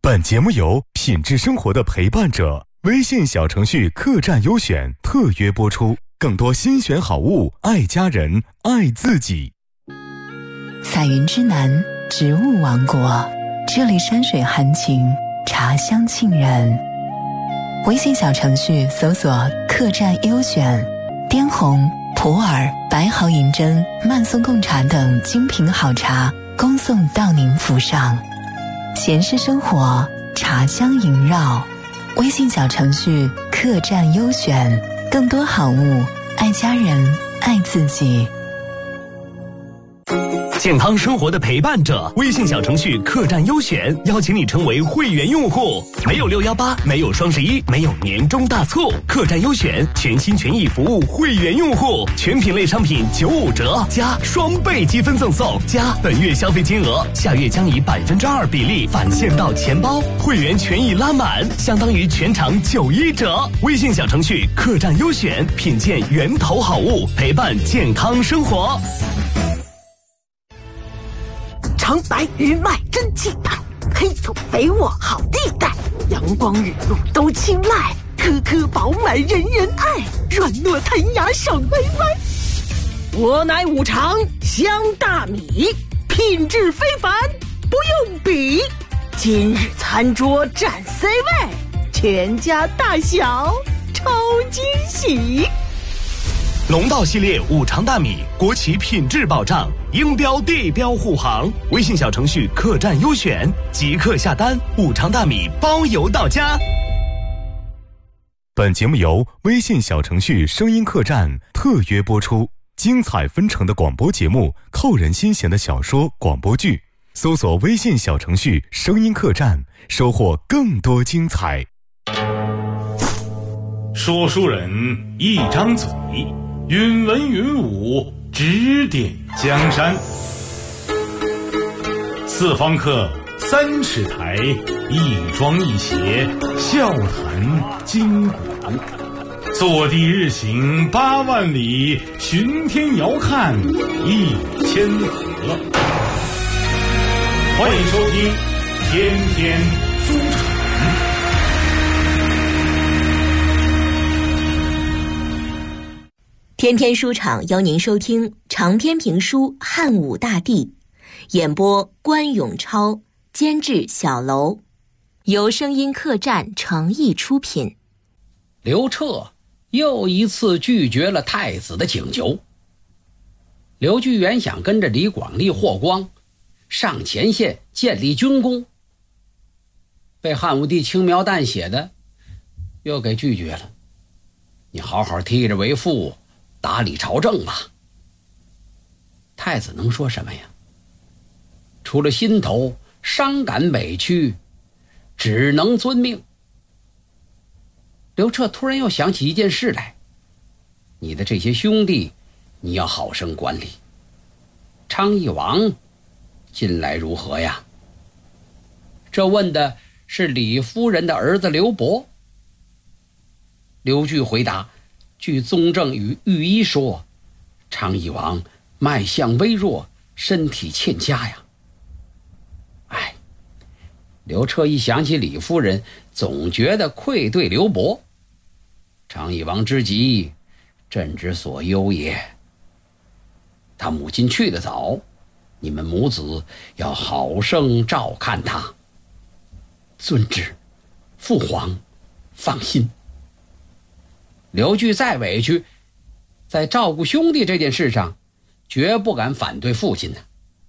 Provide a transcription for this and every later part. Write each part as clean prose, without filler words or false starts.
本节目由品质生活的陪伴者微信小程序客栈优选特约播出，更多新选好物，爱家人，爱自己。 彩云之南，植物王国，这里山水含情，茶香沁人。微信小程序搜索客栈优选，滇红、普洱、白毫银针、慢送贡茶等精品好茶恭送到您府上，闲适生活，茶香萦绕。微信小程序客栈优选，更多好物，爱家人，爱自己。 健康生活的陪伴者，微信小程序客栈优选邀请你成为会员用户，没有618，没有双11，没有年终大促。客栈优选全心全意服务会员用户，全品类商品95折加双倍积分赠送，加本月消费金额，下月将以2%比例返现到钱包，会员权益拉满，相当于全场91折。微信小程序客栈优选，品鉴源头好物，陪伴健康生活。 长白鱼麦真气派，黑土肥沃好地带，阳光雨露都青睐，颗颗饱满人人爱，软糯弹牙爽歪歪。我乃五常香大米，品质非凡不用比，今日餐桌占 C 位，全家大小超惊喜。 龙道系列五常大米，国企品质保障，英标地标护航。微信小程序客栈优选，即刻下单，五常大米包邮到家。 本节目由微信小程序声音客栈特约播出，精彩纷呈的广播节目，扣人心弦的小说广播剧，搜索微信小程序声音客栈，收获更多精彩。 说书人一张嘴，云文云武，指点江山。四方客3尺台，一庄一谐，笑谈今古。坐地日行8万里，巡天遥看1000河。欢迎收听天天书场。 天天书场邀您收听长篇评书《汉武大帝》，演播关永超，监制小楼，由声音客栈诚意出品。 刘彻又一次拒绝了太子的请求。刘据原想跟着李广利、霍光上前线建立军功，被汉武帝轻描淡写的又给拒绝了。你好好替着为父，打理朝政吧。太子能说什么呀？除了心头伤感委屈，只能遵命。刘彻突然又想起一件事来，你的这些兄弟你要好生管理。昌邑王近来如何呀？这问的是李夫人的儿子刘伯。刘据回答，据宗正与御医说，昌邑王脉象微弱，身体欠佳呀。刘彻一想起李夫人，总觉得愧对刘伯。昌邑王之急，朕之所忧也。他母亲去得早，你们母子要好生照看他。遵旨，父皇放心。刘据再委屈，在照顾兄弟这件事上绝不敢反对父亲呢。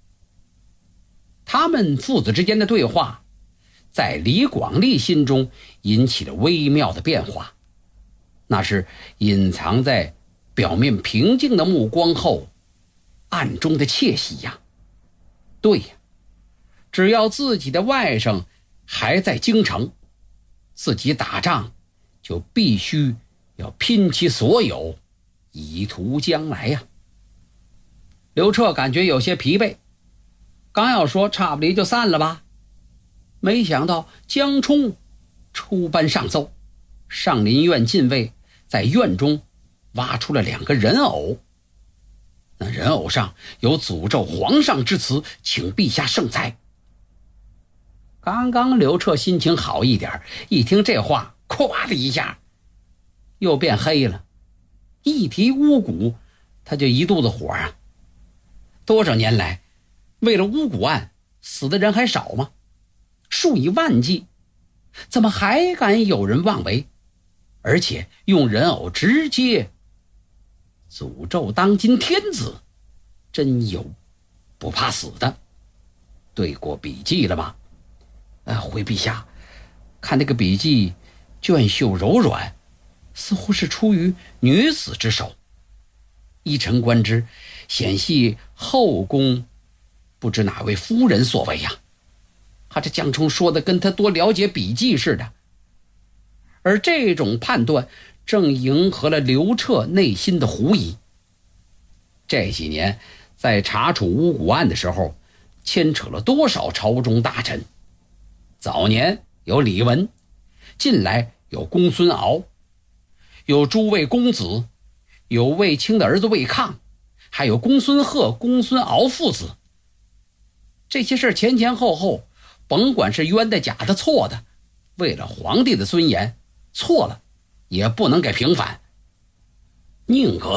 他们父子之间的对话在李广利心中引起了微妙的变化，那是隐藏在表面平静的目光后暗中的窃喜呀。对呀，只要自己的外甥还在京城，自己打仗就必须要拼其所有，以图将来呀。刘彻感觉有些疲惫，刚要说差不离就散了吧，没想到江冲出班上奏，上林苑禁卫在院中挖出了2个人偶，那人偶上有诅咒皇上之词，请陛下圣裁。 刚刚刘彻心情好一点，一听这话，咵的一下又变黑了。一提巫蛊，他就一肚子火啊！多少年来，为了巫蛊案死的人还少吗？数以万计，怎么还敢有人妄为？而且用人偶直接诅咒当今天子，真有不怕死的。对过笔记了吗？回陛下，看那个笔记卷绣柔软，似乎是出于女子之手。依臣观之，显系后宫不知哪位夫人所为呀。这江冲说的跟他多了解笔记似的，而这种判断正迎合了刘彻内心的狐疑。这几年在查处巫蛊案的时候，牵扯了多少朝中大臣？早年有李文，近来有公孙敖，有诸位公子，有卫青的儿子卫抗，还有公孙贺、公孙敖父子。这些事前前后后，甭管是冤的、假的、错的，为了皇帝的尊严，错了也不能给平反。宁可